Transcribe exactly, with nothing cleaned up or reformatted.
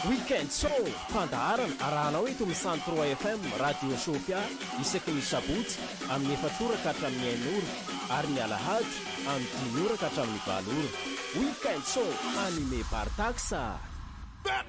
Weekend Show fandaharana arahanao eto amin'ny cent trois F M Radio Sofia isaky ny sabotsy amin'ny efatrora ka hatramin'ny ainora ary ny alahady amin'ny dimy ora ka hatramin'ny valo ora. Weekend Show animé par Taxa.